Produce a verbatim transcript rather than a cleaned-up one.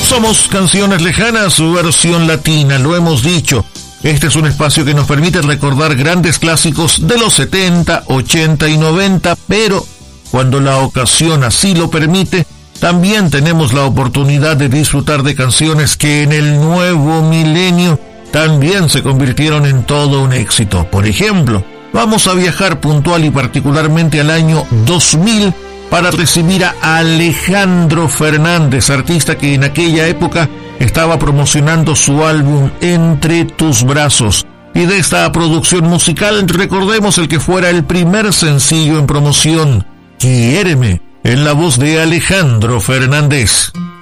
Somos Canciones Lejanas, su versión latina, lo hemos dicho. Este es un espacio que nos permite recordar grandes clásicos de los setenta, ochenta y noventa, pero cuando la ocasión así lo permite, también tenemos la oportunidad de disfrutar de canciones que en el nuevo milenio también se convirtieron en todo un éxito. Por ejemplo, vamos a viajar puntual y particularmente al año dos mil para recibir a Alejandro Fernández, artista que en aquella época estaba promocionando su álbum Entre tus brazos. Y de esta producción musical recordemos el que fuera el primer sencillo en promoción, Quiéreme, en la voz de Alejandro Fernández.